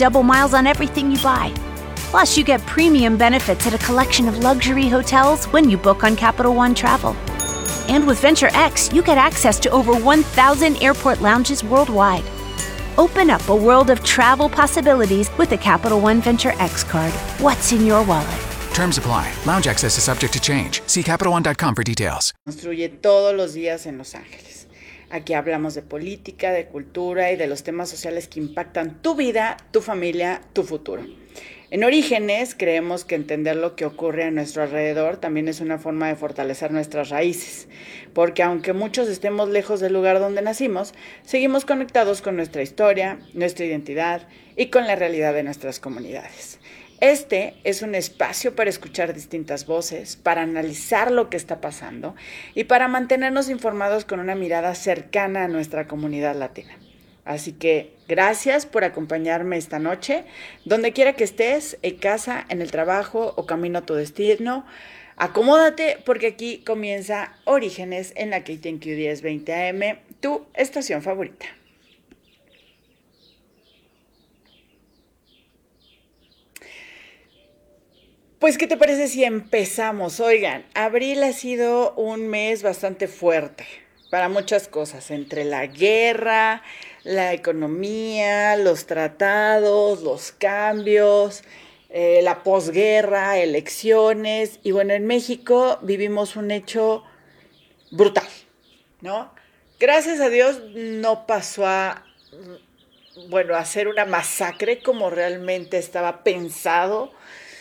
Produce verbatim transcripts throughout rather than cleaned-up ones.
double miles on everything you buy. Plus, you get premium benefits at a collection of luxury hotels when you book on Capital One Travel. And with Venture X, you get access to over one thousand airport lounges worldwide. Open up a world of travel possibilities with the Capital One Venture X card. What's in your wallet? Terms apply. Lounge access is subject to change. See Capital One dot com for details. Construye todos los días en Los Ángeles. Aquí hablamos de política, de cultura y de los temas sociales que impactan tu vida, tu familia, tu futuro. En Orígenes creemos que entender lo que ocurre a nuestro alrededor también es una forma de fortalecer nuestras raíces, porque aunque muchos estemos lejos del lugar donde nacimos, seguimos conectados con nuestra historia, nuestra identidad y con la realidad de nuestras comunidades. Este es un espacio para escuchar distintas voces, para analizar lo que está pasando y para mantenernos informados con una mirada cercana a nuestra comunidad latina. Así que gracias por acompañarme esta noche, donde quiera que estés, en casa, en el trabajo o camino a tu destino. Acomódate porque aquí comienza Orígenes en la K T N Q diez veinte A M, tu estación favorita. Pues, ¿qué te parece si empezamos? Oigan, abril ha sido un mes bastante fuerte para muchas cosas, entre la guerra, la economía, los tratados, los cambios, eh, la posguerra, elecciones. Y bueno, en México vivimos un hecho brutal, ¿no? Gracias a Dios no pasó a, bueno, a ser una masacre como realmente estaba pensado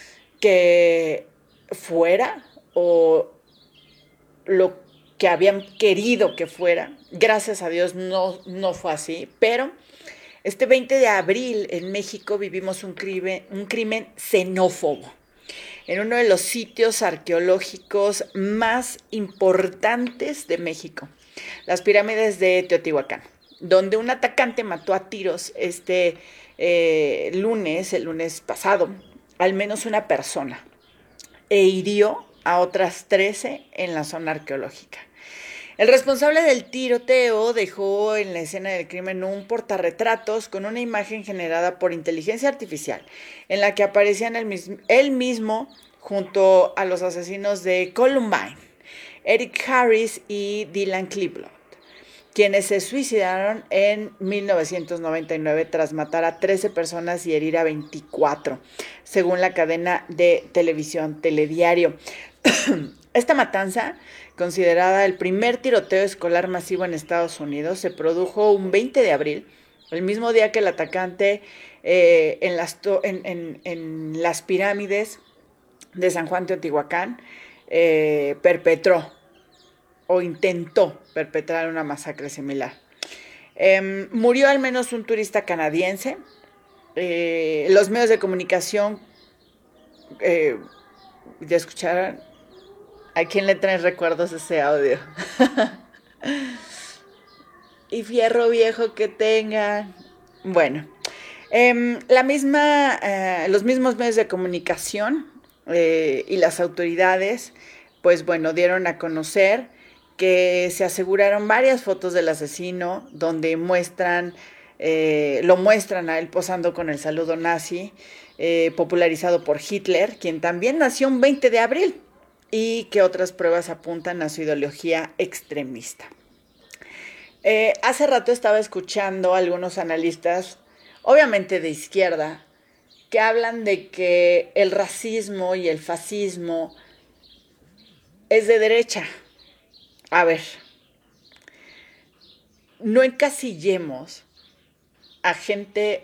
que fuera o lo que habían querido que fuera. Gracias a Dios no, no fue así, pero este veinte de abril en México vivimos un crimen, un crimen xenófobo en uno de los sitios arqueológicos más importantes de México, las pirámides de Teotihuacán, donde un atacante mató a tiros este eh, lunes, el lunes pasado, al menos una persona, e hirió a otras trece en la zona arqueológica. El responsable del tiroteo dejó en la escena del crimen un portarretratos con una imagen generada por inteligencia artificial, en la que aparecían él mismo, él mismo junto a los asesinos de Columbine, Eric Harris y Dylan Klebold, quienes se suicidaron en mil novecientos noventa y nueve tras matar a trece personas y herir a veinticuatro, según la cadena de televisión Telediario. Esta matanza, considerada el primer tiroteo escolar masivo en Estados Unidos, se produjo un veinte de abril, el mismo día que el atacante eh, en, las to- en, en, en las pirámides de San Juan Teotihuacán eh, perpetró o intentó perpetrar una masacre similar. Eh, murió al menos un turista canadiense. Eh, los medios de comunicación eh, ya escucharon. ¿A quién le traen recuerdos ese audio? Y fierro viejo que tengan. Bueno, eh, la misma, eh, los mismos medios de comunicación eh, y las autoridades, pues bueno, dieron a conocer que se aseguraron varias fotos del asesino donde muestran, eh, lo muestran a él posando con el saludo nazi, eh, popularizado por Hitler, quien también nació un veinte de abril, y que otras pruebas apuntan a su ideología extremista. Eh, hace rato estaba escuchando a algunos analistas, obviamente de izquierda, que hablan de que el racismo y el fascismo es de derecha. A ver, no encasillemos a gente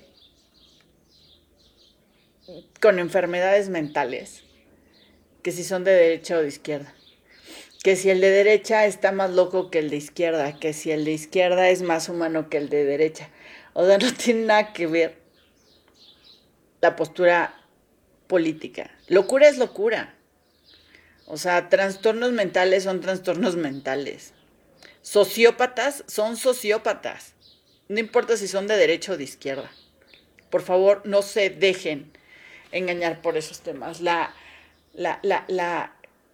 con enfermedades mentales, que si son de derecha o de izquierda, que si el de derecha está más loco que el de izquierda, que si el de izquierda es más humano que el de derecha. O sea, no tiene nada que ver la postura política. Locura es locura. O sea, trastornos mentales son trastornos mentales. Sociópatas son sociópatas. No importa si son de derecha o de izquierda. Por favor, no se dejen engañar por esos temas. La, la, la, la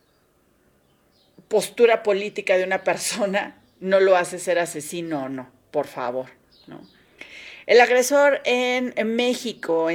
postura política de una persona no lo hace ser asesino o no. Por favor, ¿no? El agresor en, en México,